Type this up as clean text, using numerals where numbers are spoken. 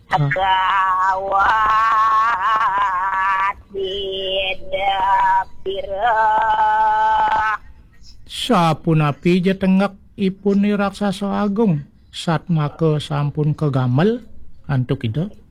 Gawat beda pirah. Sapunapi je tenggak ipun ni raksasa agung. Satmaka sampun kegamel. Antuk itu.